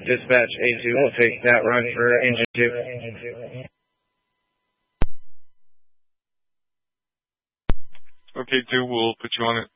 Dispatch A2 will take that run for engine 2. Okay, 2, we'll put you on it.